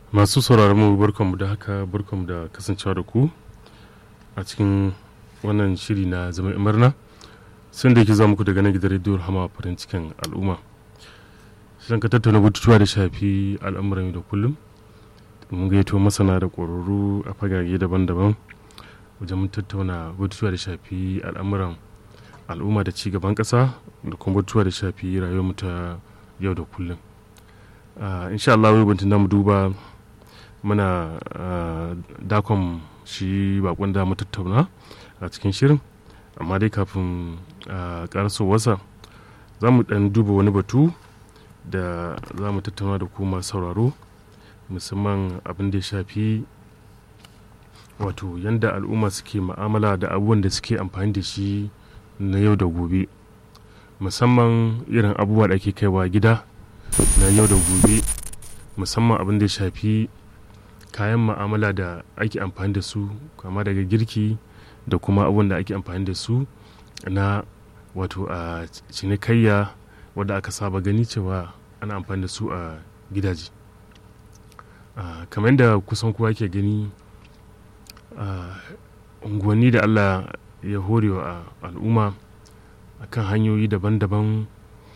Masu sauraron mu barkanmu da haka, barkanmu da kasancewa da ku a cikin wannan shiri na zama murna sun da yake za muku daga nan gidan rediyo Rahama farin cikin al'umma. Shirin ka tattauna batutuwa da shafi al'amuran yau da kullum. Mun gaito masana da ƙwararru a fagage daban-daban wajen mun tattauna batutuwa da shafi al'amuran al'umma da ci gaban ƙasa da kuma batutuwa da shafi rayuwar mu ta yau da kullum. Insha Allah yau bantun mu duba muna dakon shi bakon da mu tattauna a cikin shirin, amma dai kafin karasowarsa za mu dan duba wani batu da za mu tattauna da ku masu sauraro, musamman abin da ya shafi wato yanda al'umma suke ma'amala da abubuwan da suke amfani da shi na yau da gobe, musamman irin abubuwa da ake kaiwa gida na yau da gobe, musamman abin da ya shafi kayan ma'amala da ake amfani da su kama daga girki da kuma abubuwan da ake amfani da su na wato a cinikayya wadda aka saba gani cewa ana amfani da su a gidaje. Kamar yadda kusan kowa ke gani unguwanni da Allah ya hore wa al'umma akan hanyoyi daban-daban